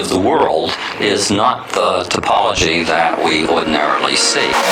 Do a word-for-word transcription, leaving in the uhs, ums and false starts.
of the world is not the topology that we ordinarily see.